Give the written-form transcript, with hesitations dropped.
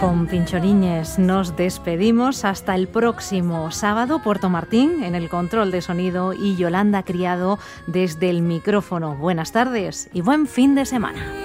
Con Pincholiñes nos despedimos hasta el próximo sábado. Puerto Martín en el control de sonido y Yolanda Criado desde el micrófono. Buenas tardes y buen fin de semana.